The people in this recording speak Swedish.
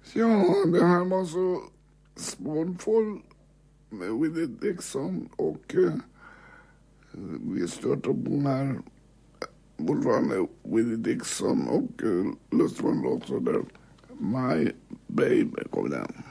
Ja, det här var så Spawnfall med Willie Dixon och vi stöter på den här fortfarande Willie Dixon och lyssnar på en låt så där My Baby kommer den.